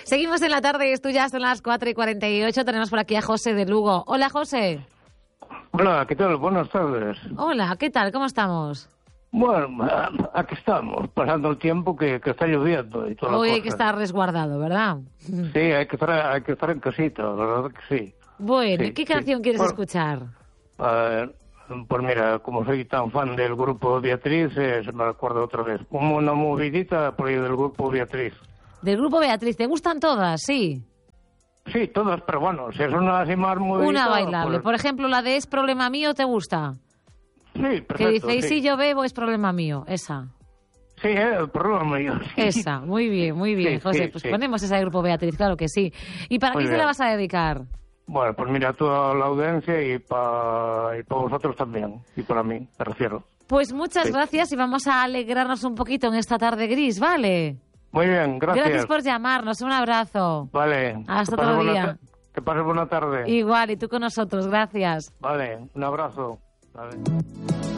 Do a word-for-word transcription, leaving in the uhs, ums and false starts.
Seguimos en la tarde, es tuya, son las cuatro y cuarenta y ocho. Tenemos por aquí a José de Lugo. Hola, José. Hola, ¿qué tal? Buenas tardes. Hola, ¿qué tal? ¿Cómo estamos? Bueno, aquí estamos, pasando el tiempo que, que está lloviendo y toda la Hoy cosa. hay que estar resguardado, ¿verdad? Sí, hay que estar, hay que estar en casita, la verdad que sí. Bueno, sí, ¿qué sí. canción quieres Bueno, escuchar? eh, pues mira, como soy tan fan del grupo Beatriz, eh, se me recuerda otra vez. Como una movidita por ahí del grupo Beatriz. Del grupo Beatriz, ¿te gustan todas? Sí. Sí, todas, pero bueno, si es una así más movidita... Una bailable. Pues, Por ejemplo, la de Es Problema Mío, ¿te gusta? sí, perfecto, Que dice, y sí. si yo bebo, es problema mío. Esa. Sí, eh, el problema mío. Sí. Esa. Muy bien, muy bien, Sí, José. sí, Pues sí. ponemos esa de grupo Beatriz, claro que sí. ¿Y para Muy quién se bien. la vas a dedicar? Bueno, pues mira, a toda la audiencia y para y pa vosotros también, y para mí, me refiero. Pues muchas Sí. gracias y vamos a alegrarnos un poquito en esta tarde gris, ¿vale? Muy bien, gracias. Gracias por llamarnos, un abrazo. Vale. Hasta que pases otro buena día. ta- Que pases buena tarde. Igual, y tú con nosotros, gracias. Vale, un abrazo. Vale.